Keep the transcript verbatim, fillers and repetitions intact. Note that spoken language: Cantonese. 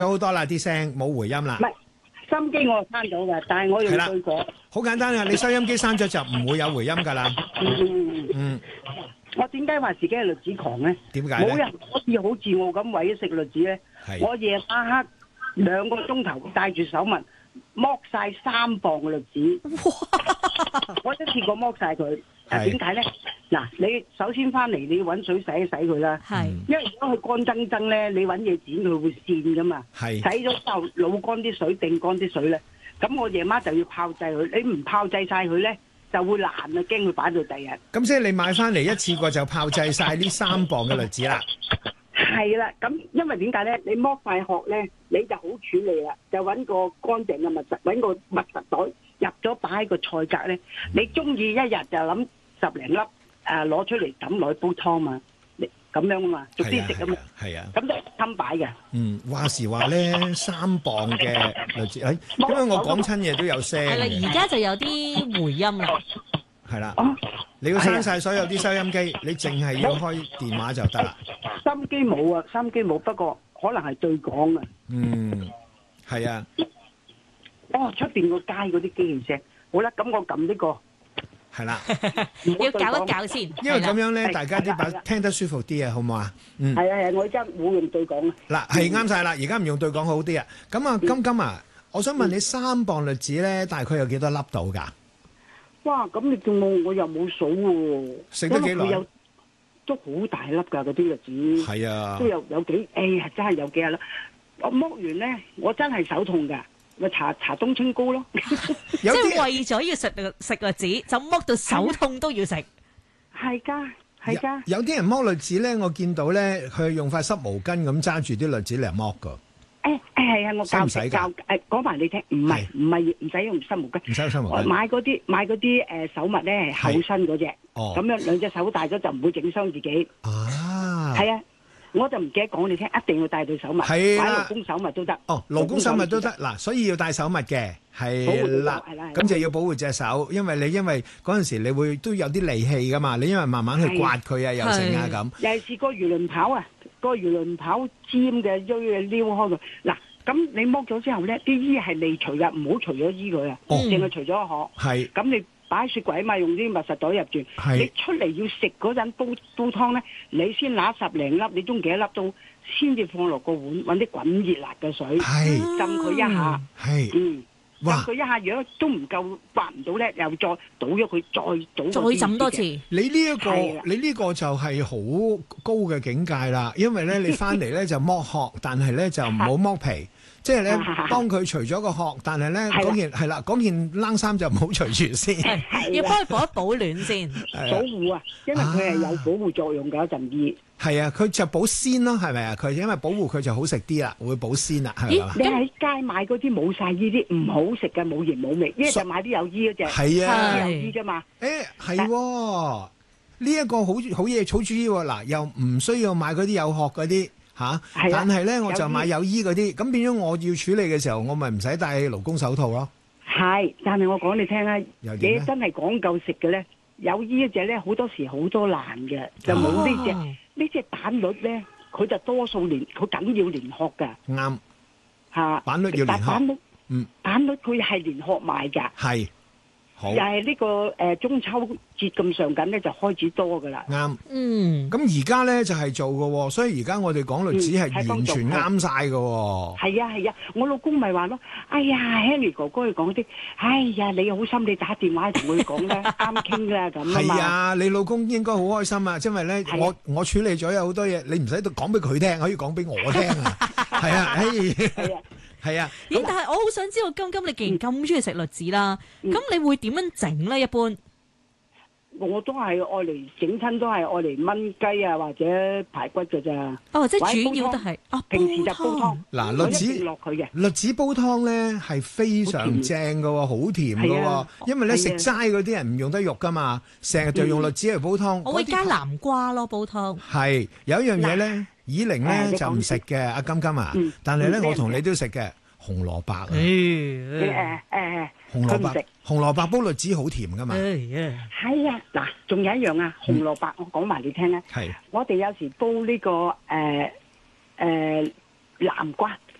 好多啦，啲聲冇回音啦。 唔係收音機我刪咗嘅，但係我用對講。 好簡單啊！你收音機刪咗就唔會有回音㗎啦。 嗯嗯。 我點解話自己係栗子狂咧？ 點解咧？ 冇人可以好似我咁為咗食栗子咧。我夜晚黑兩個鐘頭戴住手襪剝晒三磅嘅栗子。我一次過剝晒佢。啊，點解咧？嗱，你首先翻嚟你要揾水洗一洗佢啦。係。因為如果佢乾爭爭咧，你揾嘢剪佢會跣噶嘛。係。洗咗之後老乾啲水，定乾啲水咧。咁我夜晚就要炮製佢。你唔炮製晒佢咧，就會爛啊！驚佢擺到第日。咁即係你買翻嚟一次過就炮製晒呢三磅嘅栗子啦。 係啦，咁因為點解咧？你剝塊殼咧，你就好處理啦，就揾個乾淨嘅密實，揾個密實袋入咗擺喺個菜格咧。你中意一日就諗十零粒誒攞出嚟抌落去煲湯嘛，咁樣啊嘛，逐啲食啊嘛。係啊。咁就襟擺嘅。嗯， 話時話咧，三磅嘅栗子，誒，點解我講親嘢都有聲？ 係啦，而家就有啲回音啦。 係啦。你要刪晒所有啲收音機，你淨係要開電話就得啦。 收音機冇啊，收音機冇，不過可能係對講啊。 嗯，係啊。 哦，出邊個街嗰啲機器聲，好啦，咁我撳呢個。 係啦， 要搞一搞先。 因為咁樣咧，大家啲把聽得舒服啲啊，好唔好啊？嗯。 係啊係啊，我而家冇用對講啊。 嗱，係啱晒啦，而家唔用對講好啲啊。咁啊，金金啊，我想問你三磅栗子咧，大概有幾多粒到㗎？ 哇！咁你叫我我又冇數喎。 食得幾耐？ 都好大粒㗎嗰啲栗子。係啊。都有有幾？哎呀，真係有幾廿粒。我剝完咧，我真係手痛㗎。咪搽搽冬青膏咯。 即係為咗要食食栗子，就剝到手痛都要食。 係㗎，係㗎。 有啲人剝栗子咧，我見到咧，佢用塊濕毛巾咁揸住啲栗子嚟剝㗎。誒誒係啊，我教教誒講埋你聽，唔係唔係唔使用濕毛巾，唔使用濕毛巾。買嗰啲買嗰啲誒手襪咧係厚身嗰隻，咁樣兩隻手大咗就唔會整傷自己。啊，係啊。我就唔記得講你聽，一定要戴對手襪，買勞工手襪都得。 哦，勞工手襪都得嗱，所以要戴手襪嘅，係啦，咁就要保護隻手，因為你因為嗰陣時你會都有啲利器噶嘛，你因為慢慢去刮佢啊，又成啊咁。 尤其是個魚鱗刨啊，個魚鱗刨尖嘅錐嘅撩開佢，嗱，咁你剝咗之後咧，啲衣係未除噶，唔好除咗衣佢啊，淨係除咗個殼。係，咁你。擺雪櫃啊嘛，用啲密實袋入住。你出嚟要食嗰陣煲煲湯咧，你先拿十零粒，你中幾多粒到，先至放落個碗，揾啲滾熱辣嘅水，浸佢一下。係，嗯，浸佢一下，如果都唔夠刮唔到咧，又再倒咗佢，再倒再浸多次。 你呢一個，你呢個就係好高嘅境界啦，因為咧你翻嚟咧就剝殼，但係咧就唔好剝皮。即係咧，幫佢除咗個殼，但係咧嗰件係啦，嗰件冷衫就唔好除住先， 要幫佢保一保暖先， 保護啊，因為佢係有保護作用㗎，一陣衣。 係啊，佢就保鮮咯，係咪啊？佢因為保護佢就好食啲啦，會保鮮啦，係嘛？ 你喺街買嗰啲冇晒衣啲唔好食嘅，冇鹽冇味，一就買啲有衣嗰隻，係啊，有衣啫嘛。誒係，呢一個好好嘢，好主意喎。嗱，又唔需要買嗰啲有殼嗰啲。吓、啊，但係咧我就買有衣嗰啲，咁變咗我要處理嘅時候，我咪唔使戴勞工手套咯。係，但係我講你聽啊，你真係講究食嘅咧，有衣嗰隻咧好多時好多爛嘅，就冇呢隻呢隻板栗咧，佢就多數連佢緊要連殼噶。啱，吓，板栗要連殼。嗯，板栗佢係連殼賣噶。係。又係呢個誒中秋節咁上緊咧，就開始多噶啦。啱，嗯。咁而家咧就係做嘅，所以而家我哋講栗子係完全啱晒嘅。係啊係啊，我老公咪話咯，哎呀 Henry 哥哥佢講啲，哎呀你好心，你打電話同佢講啦，啱傾啦咁啊嘛。係啊，你老公應該好開心啊，因為咧我我處理咗有好多嘢，你唔使講俾佢聽，可以講俾我聽啊。係啊，係啊。係啊， 咦？但係我好想知道，金金你既然咁中意食栗子啦，咁、嗯、你會點樣整咧？一般我都係愛嚟整親，都係愛嚟燜雞啊，或者排骨㗎咋。 哦，即係主要都係哦， 平時就煲湯。 嗱，栗子落去嘅栗子煲湯咧係非常正㗎，好甜㗎，啊、因為咧食齋嗰啲人唔用得肉㗎嘛，成日就用栗子嚟煲湯。嗯、 我會加南瓜咯，煲湯。係有一樣嘢咧。以玲咧就唔食嘅，阿金金啊，嗯、但係咧、嗯、我同你都食嘅紅蘿蔔啊，誒誒，紅蘿蔔，紅蘿蔔煲栗子好甜噶嘛， 係啊，嗱，仲有一樣啊，紅蘿蔔我講埋你聽咧，係、嗯，我哋有時煲呢、這個誒誒、呃呃、南瓜，